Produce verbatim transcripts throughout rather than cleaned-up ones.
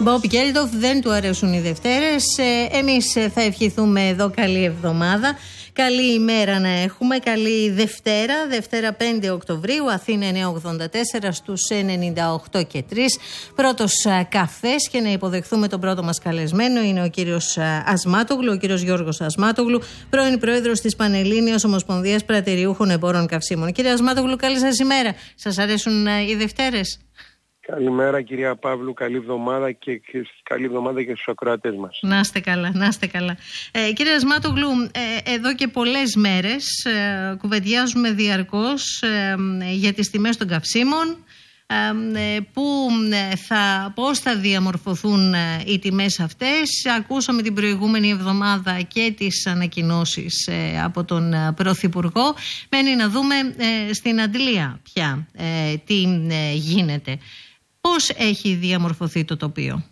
Μπομπ Γκέλντοφ, δεν του αρέσουν οι Δευτέρες. Ε, εμείς θα ευχηθούμε εδώ καλή εβδομάδα. Καλή ημέρα να έχουμε, καλή Δευτέρα, Δευτέρα πέντε Οκτωβρίου, Αθήνα εννιακόσια ογδόντα τέσσερα στους ενενήντα οκτώ και τρία. Πρώτος α, καφές και να υποδεχθούμε τον πρώτο μας καλεσμένο είναι ο κύριος α, Ασμάτογλου, ο κύριος Γιώργος Ασμάτογλου, πρώην πρόεδρος της Πανελλήνιας Ομοσπονδίας Πρατηριούχων Εμπόρων Καυσίμων. Κύριε Ασμάτογλου, καλή σας ημέρα. Σας αρέσουν α, οι Δευτέρες? Καλημέρα κυρία Παύλου, καλή εβδομάδα και, και καλή εβδομάδα και στους ακροατές μας. Να είστε καλά, να είστε καλά. Ε, κύριε Ασμάτογλου, ε, εδώ και πολλές μέρες ε, κουβεντιάζουμε διαρκώς ε, για τις τιμές των καυσίμων, ε, που, ε, θα, πώς θα διαμορφωθούν ε, οι τιμές αυτές. Ακούσαμε την προηγούμενη εβδομάδα και τις ανακοινώσεις ε, από τον ε, Πρωθυπουργό. Μένει να δούμε ε, στην αντλία πια ε, τι ε, γίνεται. Πώς έχει διαμορφωθεί το τοπίο?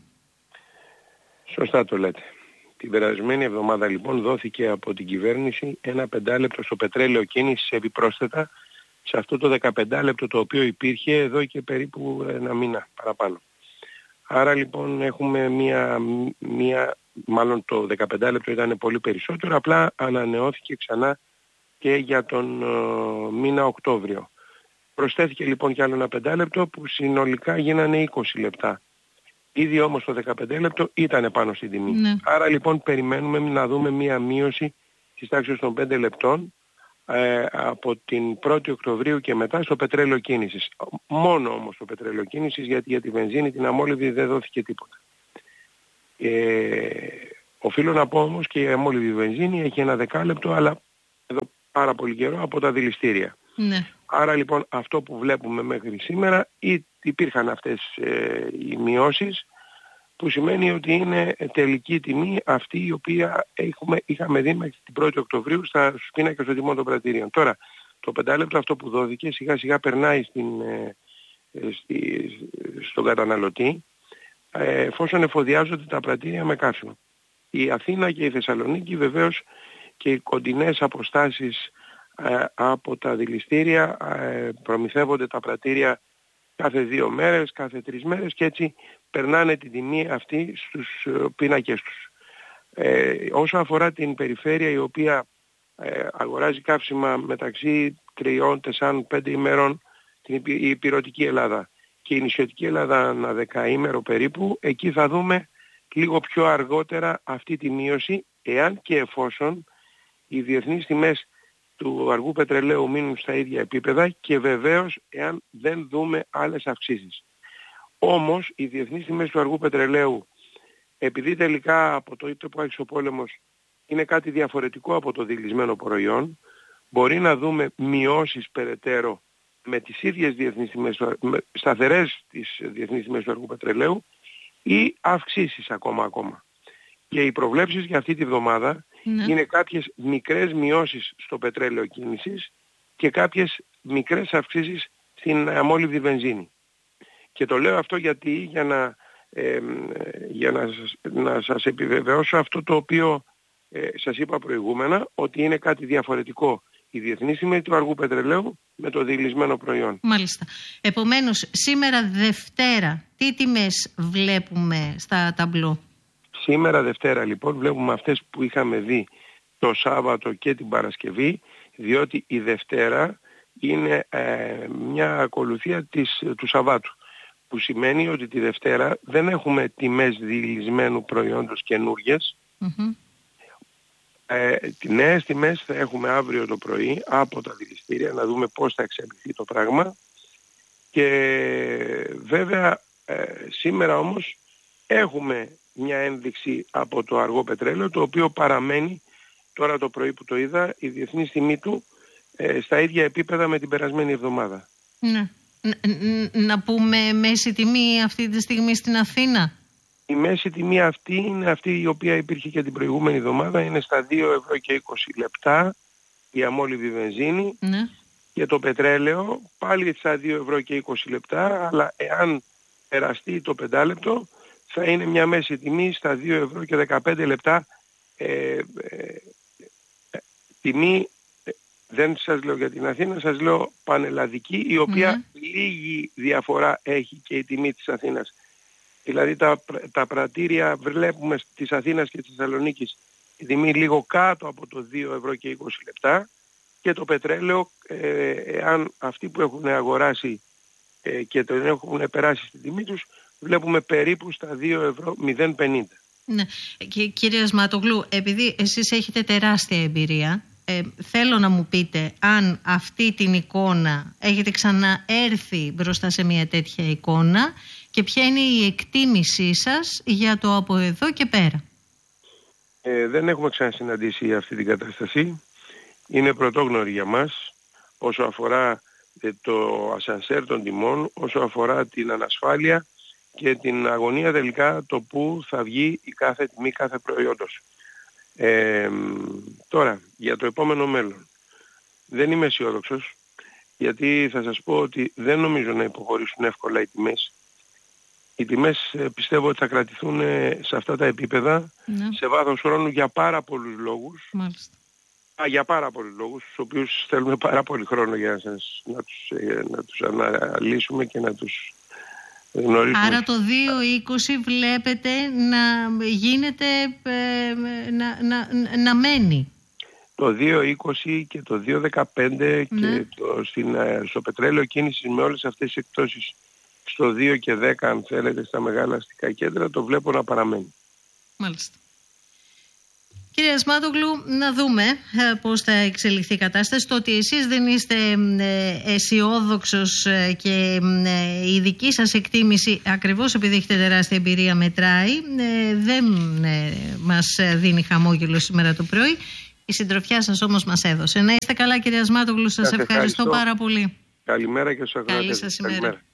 Σωστά το λέτε. Την περασμένη εβδομάδα λοιπόν δόθηκε από την κυβέρνηση ένα πεντάλεπτο στο πετρέλαιο κίνησης επιπρόσθετα σε αυτό το δεκαπεντάλεπτο το οποίο υπήρχε εδώ και περίπου ένα μήνα παραπάνω. Άρα λοιπόν έχουμε μία, μία μάλλον το δεκαπεντάλεπτο ήταν πολύ περισσότερο, απλά ανανεώθηκε ξανά και για τον uh, μήνα Οκτώβριο. Προσθέθηκε λοιπόν κι άλλο ένα πεντάλεπτο που συνολικά γίνανε είκοσι λεπτά. Ήδη όμως το δεκαπέντε λεπτό ήταν πάνω στην τιμή. Ναι. Άρα λοιπόν περιμένουμε να δούμε μία μείωση της τάξης των πέντε λεπτών ε, από την πρώτη Οκτωβρίου και μετά στο πετρέλαιο κίνησης. Μόνο όμως το πετρέλαιο κίνησης, γιατί για τη βενζίνη την αμόλυβη δεν δόθηκε τίποτα. Ε, οφείλω να πω όμως και η αμόλυβη βενζίνη έχει ένα δεκάλεπτο, αλλά εδώ πάρα πολύ καιρό από τα δηληστήρια. Ναι. Άρα λοιπόν αυτό που βλέπουμε μέχρι σήμερα υπήρχαν αυτές ε, οι μειώσεις, που σημαίνει ότι είναι τελική τιμή αυτή η οποία έχουμε, είχαμε δει μέχρι την πρώτη Οκτωβρίου στα, στους πίνακες των τιμών των πρατηρίων. Τώρα το πεντάλεπτο αυτό που δόθηκε σιγά σιγά περνάει στην, ε, στη, στον καταναλωτή ε, εφόσον εφοδιάζονται τα πρατήρια με καύσιμο. Η Αθήνα και η Θεσσαλονίκη βεβαίως και οι κοντινές αποστάσεις από τα δηληστήρια προμηθεύονται τα πρατήρια κάθε δύο μέρες, κάθε τρεις μέρες και έτσι περνάνε την τιμή αυτή στους πίνακες τους. Ε, όσο αφορά την περιφέρεια η οποία ε, αγοράζει καύσιμα μεταξύ τριών, τεσσάρων, πέντε ημερών, την, η υπηρετική Ελλάδα και η νησιωτική Ελλάδα ένα δεκαήμερο περίπου, εκεί θα δούμε λίγο πιο αργότερα αυτή τη μείωση, εάν και εφόσον οι διεθνείς τιμές του αργού πετρελαίου μείνουν στα ίδια επίπεδα και βεβαίως εάν δεν δούμε άλλες αυξήσεις. Όμως οι διεθνείς τιμές του αργού πετρελαίου, επειδή τελικά από το είτε που άρχισε ο πόλεμος είναι κάτι διαφορετικό από το δηλισμένο προϊόν, μπορεί να δούμε μειώσεις περαιτέρω με τις ίδιες διεθνείς τιμές, σταθερές τις διεθνείς τιμές του αργού πετρελαίου ή αυξήσεις ακόμα ακόμα. Και οι προβλέψεις για αυτή τη βδομάδα ναι. είναι κάποιες μικρές μειώσεις στο πετρέλαιο κίνησης και κάποιες μικρές αυξήσεις στην αμόλυβδη βενζίνη. Και το λέω αυτό γιατί για να, ε, για να, σας, να σας επιβεβαιώσω αυτό το οποίο ε, σας είπα προηγούμενα, ότι είναι κάτι διαφορετικό η διεθνή τιμή του αργού πετρελαίου με το δηλισμένο προϊόν. Μάλιστα. Επομένως, σήμερα Δευτέρα, τι τιμές βλέπουμε στα ταμπλό? Σήμερα Δευτέρα λοιπόν βλέπουμε αυτές που είχαμε δει το Σάββατο και την Παρασκευή, διότι η Δευτέρα είναι ε, μια ακολουθία της, του Σαββάτου, που σημαίνει ότι τη Δευτέρα δεν έχουμε τιμές δηλισμένου προϊόντος καινούργιες. Mm-hmm. Ε, νέες τιμές θα έχουμε αύριο το πρωί από τα δηληστήρια, να δούμε πώς θα εξελιχθεί το πράγμα. Και βέβαια ε, σήμερα όμως έχουμε μια ένδειξη από το αργό πετρέλαιο, το οποίο παραμένει τώρα το πρωί που το είδα η διεθνής τιμή του ε, στα ίδια επίπεδα με την περασμένη εβδομάδα. Ναι. Να πούμε μέση τιμή αυτή τη στιγμή στην Αθήνα. Η μέση τιμή αυτή είναι αυτή η οποία υπήρχε και την προηγούμενη εβδομάδα, είναι στα δύο ευρώ και είκοσι λεπτά η αμόλυβη βενζίνη. Ναι. Και το πετρέλαιο πάλι στα δύο ευρώ και είκοσι λεπτά, αλλά εάν περαστεί το πεντάλεπτο θα είναι μια μέση τιμή στα δύο ευρώ και δεκαπέντε λεπτά ε, ε, ε, τιμή, ε, δεν σας λέω για την Αθήνα, σας λέω πανελλαδική, η οποία mm. λίγη διαφορά έχει και η τιμή της Αθήνας. Δηλαδή τα, τα πρατήρια βλέπουμε της Αθήνας και της Θεσσαλονίκης η τιμή λίγο κάτω από το δύο ευρώ και είκοσι λεπτά, και το πετρέλαιο, ε, εάν αυτοί που έχουν αγοράσει ε, και τον έχουν περάσει στην τιμή τους, βλέπουμε περίπου στα δύο ευρώ μηδέν πενήντα. Ναι. Και, κύριε Ασματογλου, επειδή εσείς έχετε τεράστια εμπειρία, ε, θέλω να μου πείτε αν αυτή την εικόνα έχετε ξαναέρθει μπροστά σε μια τέτοια εικόνα και ποια είναι η εκτίμησή σας για το από εδώ και πέρα. Ε, δεν έχουμε ξανασυναντήσει αυτή την κατάσταση. Είναι πρωτόγνωρη για μας όσο αφορά ε, το ασανσέρ των τιμών, όσο αφορά την ανασφάλεια και την αγωνία τελικά το που θα βγει η κάθε τιμή κάθε προϊόντος. Ε, τώρα, για το επόμενο μέλλον. Δεν είμαι αισιόδοξος, γιατί θα σας πω ότι δεν νομίζω να υποχωρήσουν εύκολα οι τιμές. Οι τιμές πιστεύω ότι θα κρατηθούν σε αυτά τα επίπεδα, ναι, σε βάθος χρόνου για πάρα πολλούς λόγους. Μάλιστα. Α, για πάρα πολλούς λόγους, τους οποίους θέλουμε πάρα πολύ χρόνο για να, σας, να, τους, να τους αναλύσουμε και να τους γνωρίσουμε. Άρα το δύο είκοσι βλέπετε να γίνεται, να, να, να μένει. Το δύο είκοσι και το δύο δεκαπέντε, ναι, και το, στην, στο πετρέλαιο κίνησης με όλες αυτές τις εκτόσεις στο δύο και δέκα, αν θέλετε, στα μεγάλα αστικά κέντρα, το βλέπω να παραμένει. Μάλιστα. Κύριε Ασμάτογλου, να δούμε ε, πώς θα εξελιχθεί η κατάσταση. Το ότι εσείς δεν είστε ε, αισιόδοξος ε, και ε, η δική σας εκτίμηση, ακριβώς επειδή έχετε τεράστια εμπειρία, μετράει, ε, δεν ε, μας δίνει χαμόγελο σήμερα το πρωί. Η συντροφιά σας όμως μας έδωσε. Να είστε καλά, κύριε Ασμάτογλου, σας ευχαριστώ, ευχαριστώ πάρα πολύ. Καλημέρα και στους ακροατές. Καλή σας ημέρα.